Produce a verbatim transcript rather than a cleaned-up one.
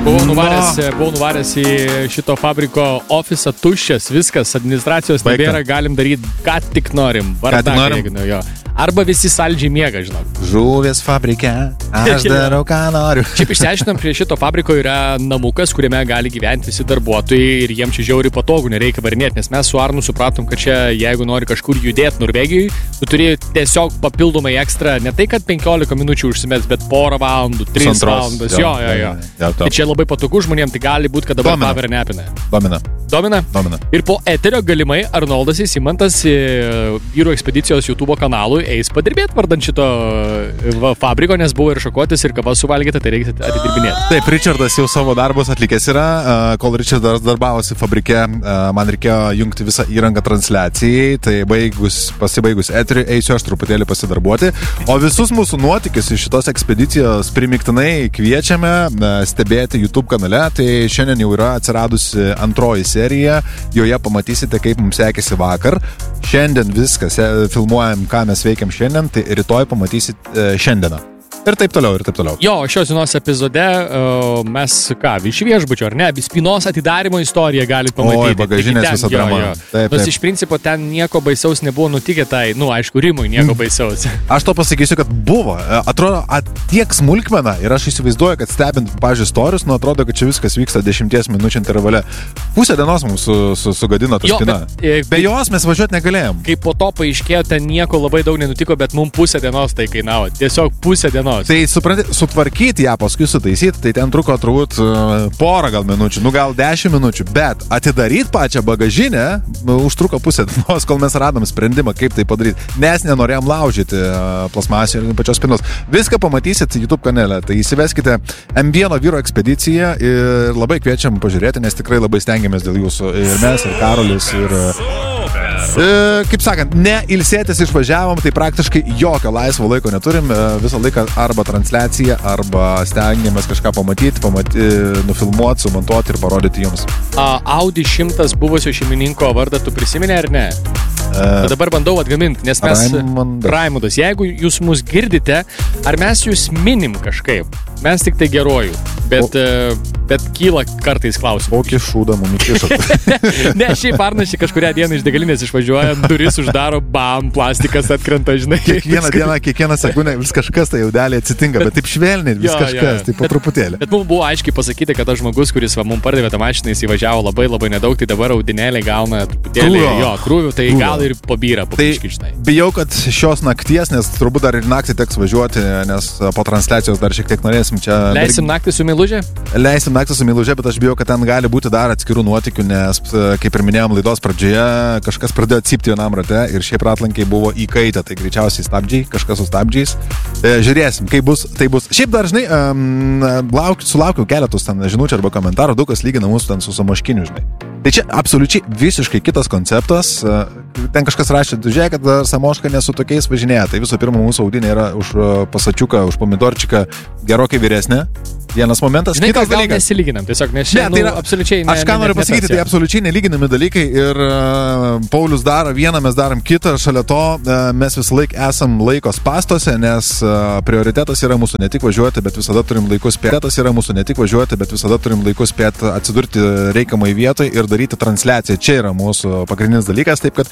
Buvau nuvaręs, buvau nuvaręs į šito fabriko ofisą tuščias, viskas, administracijos nebėra, galim daryti, ką tik norim. Ką tik norim? Jo. Arba visi saldžiai miega, žinok. Žuvės fabrike, aš darau, ką noriu. Šiaip išsiaiškinam, prie šito fabriko yra namukas, kuriame gali gyventi visi darbuotojai ir jiem čia žiauriai patogu, nereikia varinėti, nes mes su Arnu supratom, kad čia, jeigu nori kažkur judėti Norvegijai, tu turi tiesiog papildomai ekstra, ne tai, kad penkiolika minučių užsimės, bet porą valandų, tris valandas. Jo, jo, jo. jo tai čia labai patogu žmonėm, tai gali būti, kad dabar pavarė nepina. Domina. Domina? Domina. Ir po eterio galimai Arnoldas įsimantas Vyrų ekspedicijos YouTube kanalui eis padirbėti vardant šito va, fabriko, nes buvo ir šakotis, ir kava suvalgyta, tai reikia atidirbinėti. Taip, Richardas jau savo darbus atlikęs yra. Kol Richardas darbavosi fabrike, man reikėjo jungti visą įrangą transliacijai, tai baigus, pasibaigus eteriui eisiu aš truputėlį pasidarbuoti. O visus mūsų nuotykius iš šitos ekspedicijos primiktinai kviečiame stebėti YouTube kanale. Tai šiandien jau yra atsiradusi antroji serija, joje pamatysite, kaip mums sekėsi vakar. Šiandien viskas, filmuojam, ką mes veikiam šiandien, tai rytoj pamatysit e, šiandieną. Ir taip toliau, ir taip toliau. Jo, šios dienos epizode uh, mes, ką, iš viešbučio, ar ne, spynos atidarimo istoriją galite pamatyti. Oi, bagažinės visą dramą. Taip, Nors iš principo ten nieko baisaus nebuvo nutikę, tai, nu, aišku, Rimui nieko baisaus. Aš to pasakysiu, kad buvo. Atrodo, tiek smulkmena ir aš įsivaizduoju, kad stebint, pavyzdžiui, istorius, nu, atrodo, kad čia viskas vyksta dešimties minučių intervale. Pusę dienos mums su, su, sugadino ta spyna. Be, be jos mes važiuoti negalėjom. Kai po to paaiškėjo, ten nieko labai daug nenutiko, bet mums pusę dienos tai kainavo. Tiesiog pusę dienos. Tai supranti, sutvarkyti ją, paskui sutaisyti, tai ten truko turbūt uh, porą gal minučių, nu gal dešimt minučių, bet atidaryti pačią bagažinę nu, užtruko pusę dienos, kol mes radom sprendimą, kaip tai padaryti, nes nenorėjom laužyti uh, plasmasį ir pačios spynos. Viską pamatysit YouTube kanale, tai įsiveskite em vieno Vyro ekspediciją ir labai kviečiam pažiūrėti, nes tikrai labai stengiamės dėl jūsų ir mes, ir Karolis, ir... E, kaip sakant, ne ilsėtis išvažiavom, tai praktiškai jokio laisvo laiko neturim, e, visą laiką arba transliacija, arba stengiamės kažką pamatyti, pamatyti, nufilmuoti, sumontuoti ir parodyti jums. A, Audi šimtas buvusio šeimininko vardą tu prisimeni ar ne? E, dabar bandau atgaminti, nes mes... Raimundas. Raimundas, jeigu jūs mus girdite, ar mes jūs minim kažkaip? Mes tik tai gerojų, bet, o, bet kyla kartais klausimų. Kokį šūdą mum įkišot? Ne, šiaip Arnas kažkurią dieną iš degalinės išvažiuoja, duris uždaro, bam, plastikas atkrenta, žinai. Kiekvieną dieną, kiekvieną sekundę vis kažkas tai jaudeliai atsitinka, bet, bet taip švelniai, vis jo, kažkas, jo. Taip po truputėlį. Bet, bet mums buvo aiškiai pasakyti, kad tas žmogus, kuris va, mums pardavė tą mašiną, jis įvažiavo labai labai nedaug, tai dabar audinėliai gauna truputėlį, Krūvo. jo, krūvių, tai Krūvo. gal ir pabyra, papiškai, žinai. Tai bijau, kad šios nakties, nes turbūt dar ir naktį teks važiuoti, nes po transliacijos dar šiek tiek norėsim čia. Leisim naktį su Milužė? Leisim naktį su Milužė, bet aš bijau, kad ten gali būti dar atskirų nuotykių, nes, kaip ir minėjom laidos pradžioje, kažkas pradėjo cypti vienam rate ir šiaip ratlankiai buvo įkaitę, tai greičiausiai stabdžiai, kažkas su stabdžiais. E, žiūrėsim, kaip bus, tai bus. Šiaip dar, žinai, um, lauk, sulaukiau keletus ten žinučių arba komentarų, daug kas lygina mūsų ten su Samoškiniu, žinai. Tai čia absoliučiai visiškai kitas konceptas. Ten kažkas rašė, žiūrėk, kad Samoška nesu tokiais važinėja. Tai visų pirma, mūsų audinė yra už pasačiuką, už pomidorčiką gerokai vyresnė. Vienas momentas, žinai, kitas dalykas. Nesilyginam, tiesiog nes čia, ne, tai yra, nu, absoliučiai ne, aš ką noriu ne, pasakyti, tai absoliučiai nelyginami dalykai ir uh, Paulius daro vieną, mes darom kitą, šalia to uh, mes visą laiką esam laiko spąstuose, nes uh, prioritetas yra mūsų ne tik važiuoti, bet visada turim laikus spėti, prioritetas yra mūsų ne tik važiuoti, bet visada turim laikus spėti atsidurti reikiamai vietoj ir daryti transliaciją. Čia yra mūsų pagrindinis dalykas, taip kad